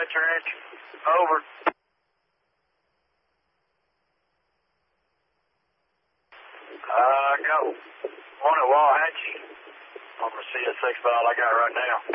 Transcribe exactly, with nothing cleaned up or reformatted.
Trench. Over. Uh, I got one at Walhatchee on the C S six file I got right now.